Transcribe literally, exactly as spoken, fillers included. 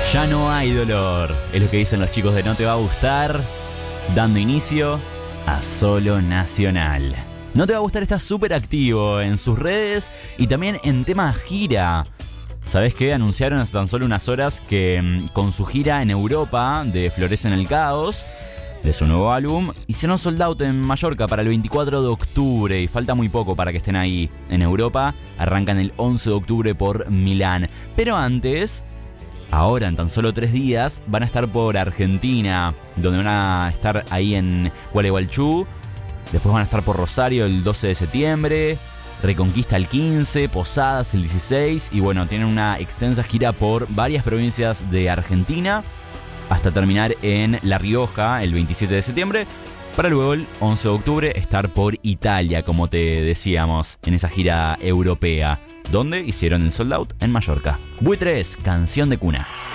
Ya no hay dolor, es lo que dicen los chicos de No Te Va a Gustar, dando inicio a Solo Nacional. No Te Va a Gustar está súper activo en sus redes y también en tema gira. ¿Sabés qué? Anunciaron hace tan solo unas horas que con su gira en Europa de Florece en el Caos, de su nuevo álbum, hicieron sold out en Mallorca para el veinticuatro de octubre y falta muy poco para que estén ahí. En Europa arrancan el once de octubre por Milán. Pero antes, ahora en tan solo tres días, van a estar por Argentina, donde van a estar ahí en Gualeguaychú. Después van a estar por Rosario el doce de septiembre, Reconquista el quince, Posadas el dieciséis. Y bueno, tienen una extensa gira por varias provincias de Argentina, hasta terminar en La Rioja el veintisiete de septiembre, para luego el once de octubre estar por Italia, como te decíamos, en esa gira europea, donde hicieron el sold out en Mallorca. Buitres, canción de cuna.